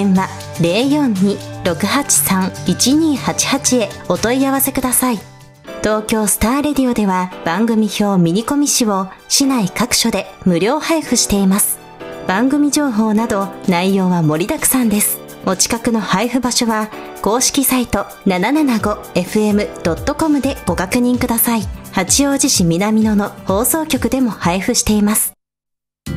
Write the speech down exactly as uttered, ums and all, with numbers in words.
電話 ゼロよんに ろくはちさん いちにはちはち へお問い合わせください。東京スターレディオでは番組表ミニコミ誌を市内各所で無料配布しています。番組情報など内容は盛りだくさんです。お近くの配布場所は公式サイト ななななごエフエムドットコム でご確認ください。八王子市南野の放送局でも配布しています。